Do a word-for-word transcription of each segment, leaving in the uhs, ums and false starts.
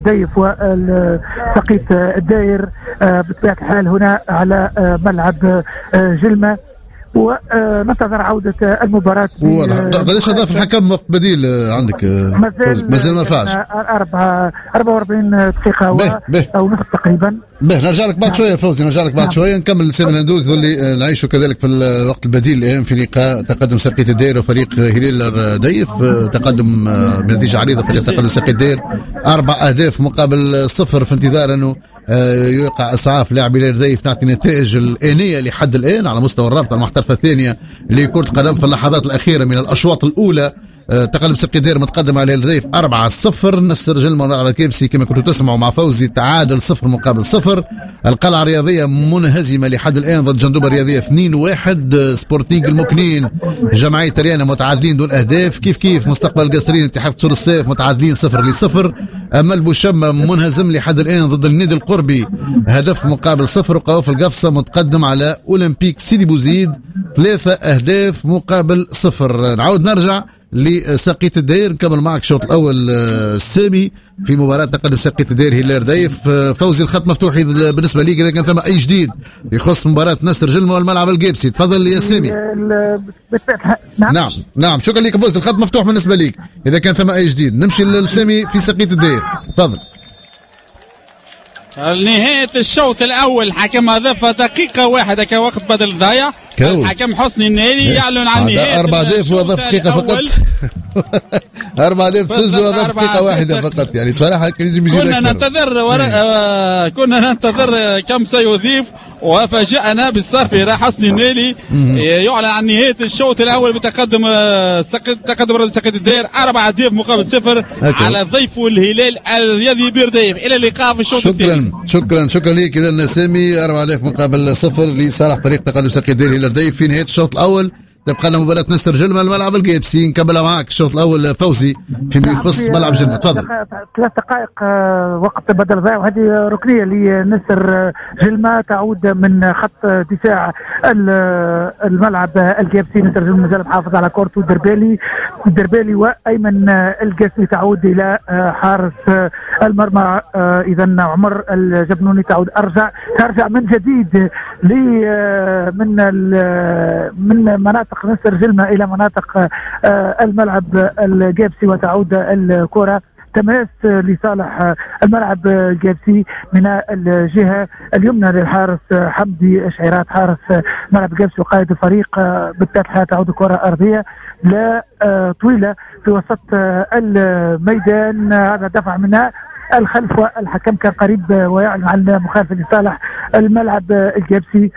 ضيف وسقيط الداير بطبيعة الحال هنا على ملعب جلمة، وننتظر عودة المباراة. واضح. قداش أضاف الحكم وقت بديل عندك؟ مازال ما رفعش. أربعة وأربعين دقيقة أو نصف تقريبا. به نرجع لك بعد شوية فوزي، نرجع لك بعد نعم. شوية نكمل سامي الهندوز اللي نعيشه كذلك في الوقت البديل الآن في لقاء تقدم سقيط الداير وفريق هلال ضيف. تقدم بنتيجة عريضة فريق تقدم سقيط الداير أربع أهداف مقابل صفر، في انتظار أنه يوقع اسعاف لاعبي هلال ضيف نعطي النتائج الآنية لحد الآن على مستوى الرابطة المحترفة الثانية لكرة القدم في اللحظات الأخيرة من الأشواط الأولى. تقدم سقيط الداير متقدم على الضيف أربعة صفر. نصر جلمة على كيبسي كما كنتوا تسمعوا مع فوزي تعادل صفر مقابل صفر. القلعة الرياضية منهزمة لحد الآن ضد جندوبة الرياضية اثنين واحد. سبورتينغ المكنين جمعية تريانا متعادلين دون أهداف، كيف كيف مستقبل قصرين اتحاد قصور الصيف متعادلين صفر لصفر. أمل بوشمة منهزم لحد الآن ضد النادي القربي هدف مقابل صفر. وقواف القفصة متقدم على أولمبيك سيدي بوزيد ثلاثة أهداف مقابل صفر. نعود نرجع لسقيط الداير نكمل معك الشوط الاول السامي في مباراه تقدم سقيط الداير هلال ضيف. فوزي الخط مفتوح بالنسبه ليك اذا كان ثم اي جديد يخص مباراه نصر جلمة والملعب القيبسي. تفضل يا سامي. نعم نعم, نعم. شكرا لك فوزي الخط مفتوح بالنسبه ليك اذا كان ثم اي جديد. نمشي للسامي في سقيط الداير. تفضل. نهاية الشوط الأول حكم أضاف دقيقة واحدة كوقت بدل ضايع. الحكم حسني الناري يعلن عن نهاية أربع أهداف وأضاف دقيقة فقط. أربع أهداف تسجل وأضاف دقيقة واحدة فقط. يعني بصراحة كان يجب يجي كنا ننتظر ورا... آه كنا ننتظر كم سيضيف وفاجأنا بالصرف إلى حسني الناري. يعلن عن نهاية الشوط الأول بتقدم آه سقط تقدم رد سقيط الداير أربع أهداف مقابل صفر على ضيف الهلال الرياضي بيرديف. إلى اللقاء في الشوط الثاني. شكرا شكرا لك. إذا سامي أربع أهداف مقابل صفر لصالح فريق تقدم سقيط الداير هلال ضيف في نهاية الشوط الأول. تبقى لنا مباراة نصر جلمة الملعب القيبسي نكملها معك الشوط الأول فوزي فيما يخص ملعب جلمة. تفضل. ثلاث دقائق وقت بدل ضايع وهذه ركنية لنصر جلمة تعود من خط دفاع الملعب القيبسي. نصر جلمة مازال محافظ على كورته الدربالي الدربالي وأيمن القاسمي تعود إلى حارس المرمى. إذا عمر الجبنوني تعود أرجع ترجع من جديد من من مناطق نصر جلمة إلى مناطق الملعب القيبسي وتعود الكرة تماس لصالح الملعب القيبسي من الجهة اليمنى للحارس حمدي شعيرات حارس ملعب القيبسي وقائد الفريق. بالتالي تعود الكرة أرضية لا طويلة في وسط الميدان. هذا دفع منها الخلف والحكم كان قريب ويعلن عن مخالفة لصالح الملعب القيبسي.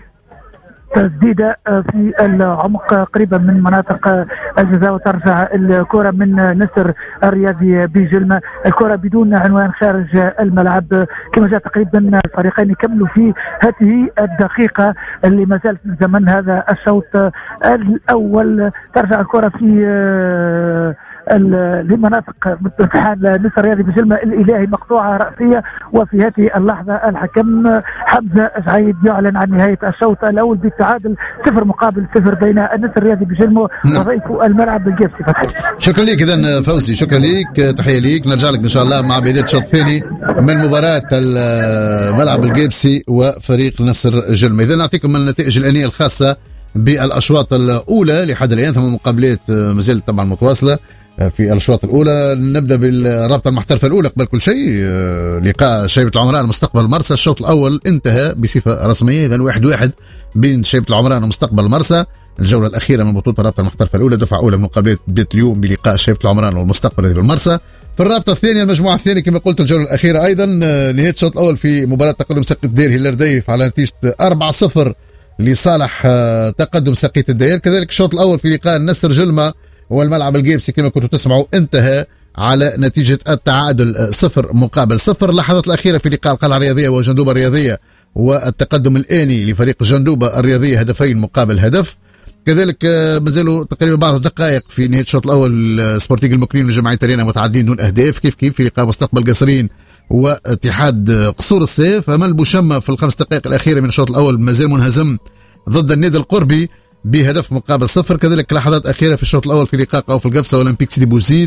تسديدة في العمق قريبا من مناطق الجزاء وترجع الكرة من نصر الرياضي بجلمة. الكرة بدون عنوان خارج الملعب كما جاء تقريبا الفريقين يكملوا في هذه الدقيقة اللي ما زالت من زمن هذا الشوط الأول. ترجع الكرة في لمناطق امتحان نصر الرياضي بجلمة الإلهي مقطوعة رأسية. وفي هذه اللحظة الحكم حمزة جعيد يعلن عن نهاية الشوط الأول بالتعادل صفر مقابل صفر بين النصر الرياضي بجلمة وضيف الملعب القيبسي. فتحي شكرا لك. إذا فوزي شكرا لك تحية لك. نرجع لك إن شاء الله مع بداية الشوط الثاني من مباراة الملعب القيبسي وفريق نصر جلمة. إذا نعطيكم النتائج الآنية الخاصة بالأشواط الأولى لحد الآن. ثم مقابلات ما زالت طبعا متواصلة في الأشواط الأولى. نبدأ بالرابطة المحترفة الأولى قبل كل شيء. لقاء شيبة العمران مستقبل مرسى الشوط الأول انتهى بصفة رسمية. إذا واحد واحد بين شيبة العمران ومستقبل مرسى. الجولة الأخيرة من بطولة الرابطة المحترفة الأولى دفعة أولى من مقابلات بيت اليوم بلقاء شيبة العمران والمستقبل بالمرسى. في الرابطة الثانية المجموعة الثانية كما قلت الجولة الأخيرة أيضا نهاية الشوط الأول في مباراة تقدم سقيط الداير هلال ضيف على نتيجة أربعة صفر لصالح تقدم سقيط الداير. كذلك الشوط الأول في لقاء نصر جلمة والملعب القيبسي كما كنتوا تسمعوا انتهى على نتيجة التعادل صفر مقابل صفر. اللحظات الأخيرة في لقاء القلعة الرياضية وجندوبة الرياضية والتقدم الآني لفريق جندوبة الرياضية هدفين مقابل هدف. كذلك مازالوا تقريبا بعض الدقائق في نهاية الشوط الأول سبورتينغ المكنين وجمعية ترينا متعادلين دون أهداف كيف كيف في لقاء مستقبل قصرين واتحاد قصور الصيف. أمل بوشمة في الخمس دقائق الأخيرة من الشوط الأول مازال منهزم ضد النادي القربي بهدف مقابل صفر. كذلك لحظات أخيرة في الشوط الأول في لقاء قوف القفصة وأولمبيك سيدي بوزيد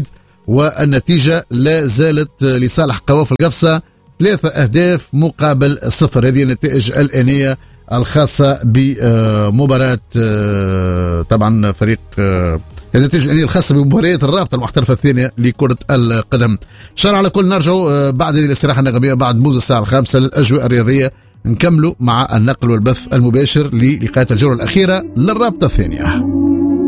والنتيجة لا زالت لصالح قوافل قفصة، ثلاثة أهداف مقابل صفر. هذه النتائج الآنية الخاصة بمباراة طبعا فريق النتائج الآنية الخاصة بمباريات الرابطة المحترفة الثانية لكرة القدم. إن شاء الله على كل نرجعوا بعد هذه الاستراحة النغمية بعد موز الساعة الخامسة للأجواء الرياضية، نكملوا مع النقل والبث المباشر للقاءات الجولة الأخيرة للرابطة الثانية.